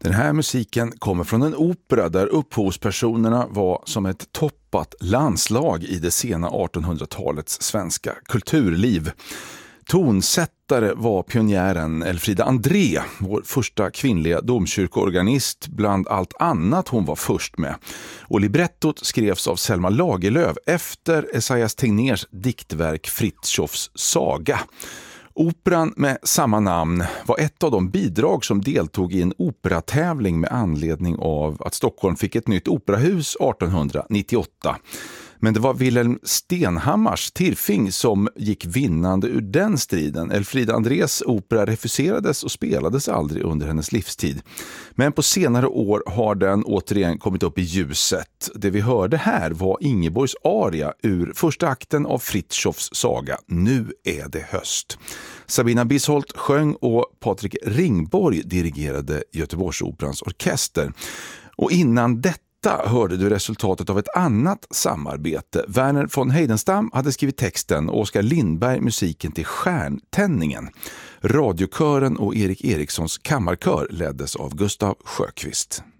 Den här musiken kommer från en opera där upphovspersonerna var som ett toppat landslag i det sena 1800-talets svenska kulturliv. Tonsättare var pionjären Elfrida André, vår första kvinnliga domkyrkoorganist bland allt annat hon var först med. Och librettot skrevs av Selma Lagerlöf efter Esaias Tegnérs diktverk Fritjofs saga. Operan med samma namn var ett av de bidrag som deltog i en operatävling med anledning av att Stockholm fick ett nytt operahus 1898. Men det var Wilhelm Stenhammars Tirfing som gick vinnande ur den striden. Elfrida Andrés opera refuserades och spelades aldrig under hennes livstid. Men på senare år har den återigen kommit upp i ljuset. Det vi hörde här var Ingeborgs aria ur första akten av Fritjofs saga Nu är det höst. Sabina Bisholt sjöng och Patrik Ringborg dirigerade Göteborgsoperans orkester. Och innan detta hörde du resultatet av ett annat samarbete. Verner von Heidenstam hade skrivit texten och Oskar Lindberg musiken till Stjärntändningen. Radiokören och Erik Erikssons kammarkör leddes av Gustav Sjöqvist.